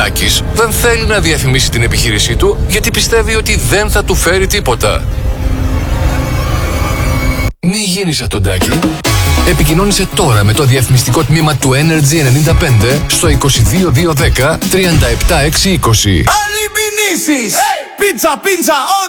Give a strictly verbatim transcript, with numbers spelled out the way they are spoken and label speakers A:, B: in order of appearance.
A: Τάκης δεν θέλει να διαφημίσει την επιχείρησή του γιατί πιστεύει ότι δεν θα του φέρει τίποτα. Μη γίνεις σαν τον Τάκη. Επικοινώνησε τώρα με το διαφημιστικό τμήμα του Energy ενενήντα πέντε στο είκοσι δύο διακόσια δέκα τριάντα επτά εξακόσια είκοσι.
B: Άλλοι μηνύσεις! Πίτσα, πίτσα,